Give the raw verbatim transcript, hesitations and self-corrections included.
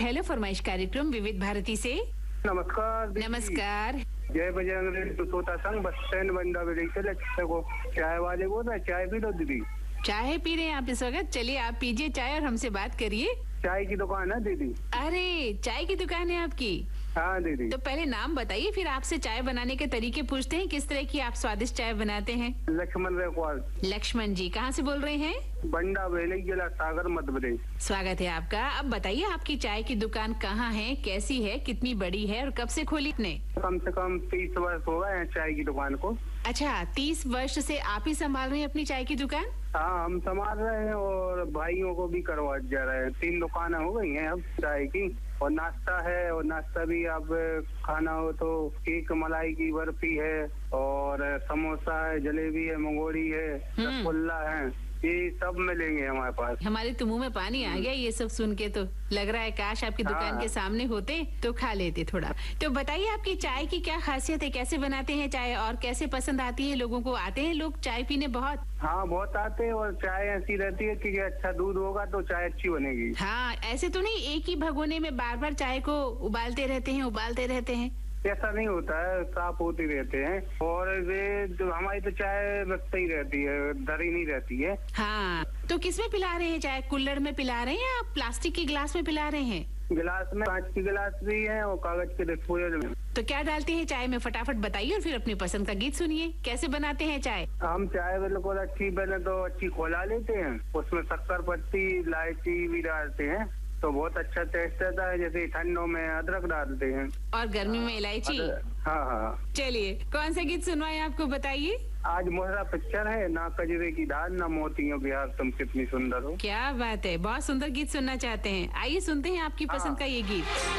Hello फरमाइश कार्यक्रम विविध भारती से। नमस्कार दीदी। नमस्कार। जय बजरंग सोता संग बस स्टैंड बंदा से को चाय वाले बोल रहे चाय पी लो दीदी। चाय पी रहे हैं आप इस वक्त? चलिए आप पीजिए चाय और हमसे बात करिए। चाय की दुकान है दीदी। अरे चाय की दुकान है आपकी? हाँ दीदी। तो पहले नाम बताइए, फिर आपसे चाय बनाने के तरीके पूछते हैं। किस तरह की आप स्वादिष्ट चाय बनाते हैं? लक्ष्मण रेकवाल। लक्ष्मण जी कहाँ से बोल रहे हैं? बंडा बेले जिला सागर मध्य प्रदेश। स्वागत है आपका। अब बताइए आपकी चाय की दुकान कहाँ है, कैसी है, कितनी बड़ी है और कब से खोली आपने? कम से कम तीस वर्ष हो गए हैं चाय की दुकान को। अच्छा, तीस वर्ष से आप ही संभाल रहे हैं अपनी चाय की दुकान? हाँ हम संभाल रहे हैं और भाइयों को भी करवा जा रहे हैं। तीन दुकानें हो गई हैं अब चाय की, और नाश्ता है, और नाश्ता भी अब खाना हो तो केक मलाई की बर्फी है, और समोसा है, जलेबी है, मंगोड़ी है, रसगुल्ला है, ये सब मिलेंगे हमारे पास। हमारे तो मुंह में पानी आ गया ये सब सुन के। तो लग रहा है काश आपकी दुकान हाँ। के सामने होते तो खा लेते थोड़ा। तो बताइए आपकी चाय की क्या खासियत है, कैसे बनाते हैं चाय और कैसे पसंद आती है लोगों को? आते हैं लोग चाय पीने बहुत? हाँ बहुत आते हैं, और चाय ऐसी रहती है कि अच्छा दूध होगा तो चाय अच्छी बनेगी। हाँ, ऐसे तो नहीं एक ही भगोने में बार बार चाय को उबालते रहते हैं उबालते रहते हैं? ऐसा नहीं होता है, साफ होती रहते हैं, और वे जो हमारी तो चाय बचती ही रहती है, धरी नहीं रहती है। हाँ, तो किसमें पिला रहे हैं चाय? कुल्हड़ में पिला रहे हैं या प्लास्टिक के गिलास में पिला रहे हैं? गिलास में, कांच की गिलास भी है और कागज के डिस्पोजल में। तो क्या डालते हैं चाय में, फटाफट बताइए और फिर अपनी पसंद का गीत सुनिए। कैसे बनाते हैं चाय? हम चाय बिल्कुल अच्छी पहले तो अच्छी खोला लेते हैं, उसमें शक्कर पत्ती इलायची भी डालते हैं तो बहुत अच्छा टेस्ट आता है। जैसे ठंडों में अदरक डालते हैं और गर्मी में इलायची। हाँ हाँ। चलिए कौन सा गीत सुनवाएं आपको, बताइए। आज मोहरा पिक्चर है, ना कजरे की दाल ना मोतियों बिहार तुम कितनी सुंदर हो। क्या बात है, बहुत सुंदर गीत सुनना चाहते हैं। आइए सुनते हैं आपकी पसंद का ये गीत।